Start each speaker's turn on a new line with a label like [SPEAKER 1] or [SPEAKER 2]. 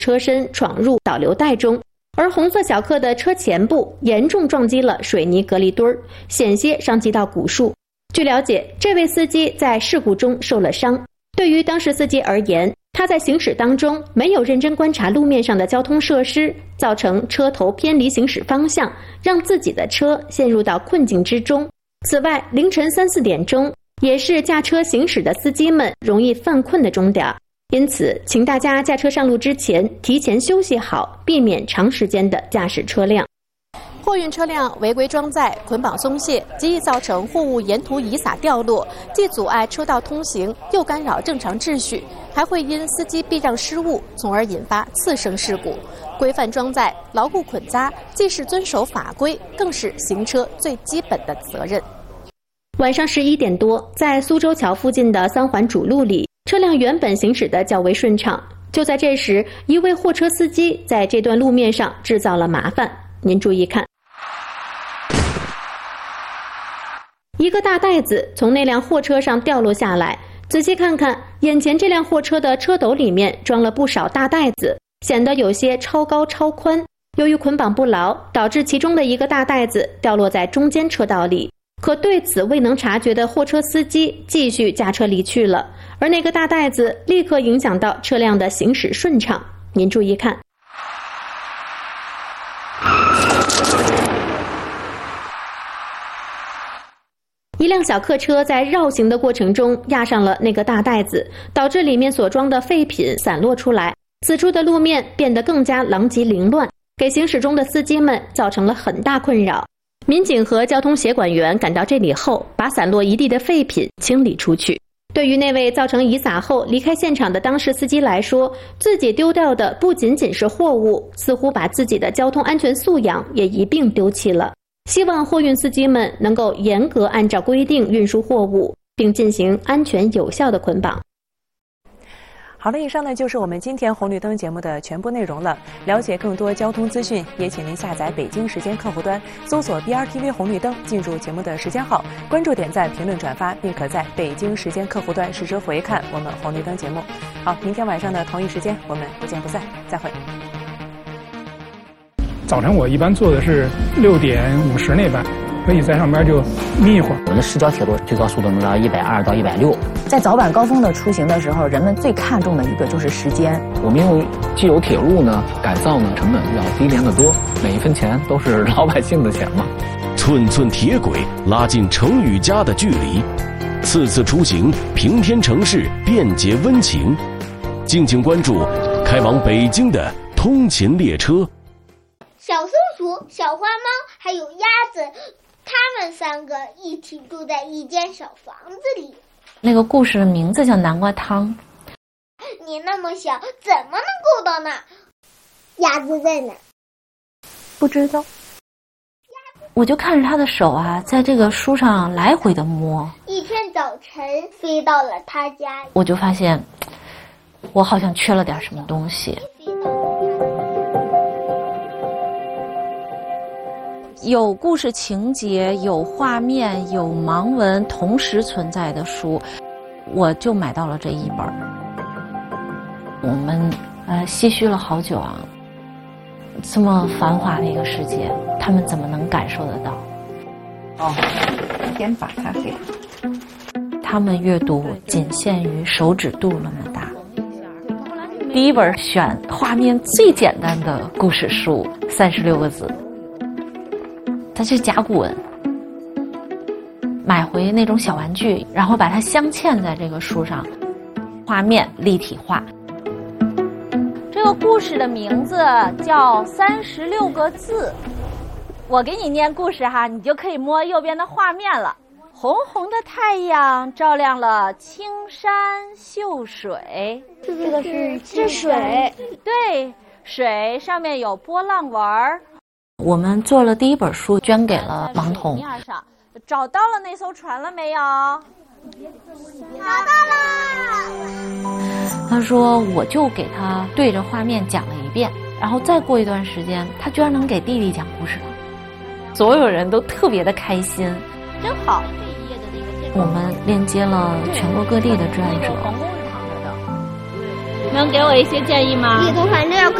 [SPEAKER 1] 车身闯入导流带中，而红色小客的车前部严重撞击了水泥隔离墩儿，险些伤及到骨树。据了解，这位司机在事故中受了伤。对于当事司机而言，他在行驶当中没有认真观察路面上的交通设施，造成车头偏离行驶方向，让自己的车陷入到困境之中。此外，凌晨3、4点钟也是驾车行驶的司机们容易犯困的钟点，因此请大家驾车上路之前提前休息好，避免长时间的驾驶车辆。货运车辆违规装载、捆绑松懈，极易造成货物沿途遗撒掉落，既阻碍车道通行，又干扰正常秩序，还会因司机避让失误，从而引发次生事故。规范装载、牢固捆扎，既是遵守法规，更是行车最基本的责任。晚上11点多，在苏州桥附近的3环主路里，车辆原本行驶的较为顺畅，就在这时，一位货车司机在这段路面上制造了麻烦。您注意看，一个大袋子从那辆货车上掉落下来，仔细看看，眼前这辆货车的车斗里面装了不少大袋子，显得有些超高超宽。由于捆绑不牢，导致其中的一个大袋子掉落在中间车道里。可对此未能察觉的货车司机继续驾车离去了，而那个大袋子立刻影响到车辆的行驶顺畅。您注意看，一辆小客车在绕行的过程中压上了那个大袋子，导致里面所装的废品散落出来，此处的路面变得更加狼藉凌乱，给行驶中的司机们造成了很大困扰。民警和交通协管员赶到这里后，把散落一地的废品清理出去。对于那位造成遗撒后离开现场的当事司机来说，自己丢掉的不仅仅是货物，似乎把自己的交通安全素养也一并丢弃了。希望货运司机们能够严格按照规定运输货物，并进行安全有效的捆绑。
[SPEAKER 2] 好了，以上呢就是我们今天红绿灯节目的全部内容了。了解更多交通资讯，也请您下载北京时间客户端，搜索 BRTV 红绿灯，进入节目的时间号，关注、点赞、评论、转发，并可在北京时间客户端实时回看我们红绿灯节目。好，明天晚上的同一时间，我们不见不散，再会。
[SPEAKER 3] 早晨我一般坐的是6点50那班，可以在上边就眯一会儿。
[SPEAKER 4] 我的市郊铁路最高速度能到120到160。
[SPEAKER 5] 在早晚高峰的出行的时候，人们最看重的一个就是时间。
[SPEAKER 4] 我们因为既有铁路呢，改造呢成本要低廉得多，每一分钱都是老百姓的钱嘛。
[SPEAKER 6] 寸寸铁轨拉近城与家的距离，次次出行平添城市便捷温情。敬请关注开往北京的通勤列车。
[SPEAKER 7] 小松鼠、小花猫还有鸭子，它们3个一起住在一间小房子里。
[SPEAKER 8] 那个故事的名字叫南瓜汤。
[SPEAKER 7] 你那么小，怎么能够到那？鸭子在哪？
[SPEAKER 8] 不知道。我就看着他的手啊，在这个书上来回的摸。
[SPEAKER 7] 一天早晨飞到了他家，
[SPEAKER 8] 我就发现，我好像缺了点什么东西。有故事情节、有画面、有盲文同时存在的书，我就买到了这一本。我们唏嘘了好久啊，这么繁华的一个世界，他们怎么能感受得到？
[SPEAKER 5] 先把它给
[SPEAKER 8] 他们阅读仅限于手指肚那么大。第一本选画面最简单的故事书，36个字。它是甲骨文，买回那种小玩具，然后把它镶嵌在这个书上，画面立体化。这个故事的名字叫36个字，我给你念故事哈，你就可以摸右边的画面了。红红的太阳照亮了青山秀水，
[SPEAKER 7] 这个是水，
[SPEAKER 8] 对，水上面有波浪纹儿。我们做了第一本书，捐给了盲童。找到了那艘船了没有？
[SPEAKER 7] 找到了。
[SPEAKER 8] 他说，我就给他对着画面讲了一遍，然后再过一段时间，他居然能给弟弟讲故事了。所有人都特别的开心，真好。我们链接了全国各地的志愿者。
[SPEAKER 9] 能给我一些建议吗？
[SPEAKER 7] 以后反正要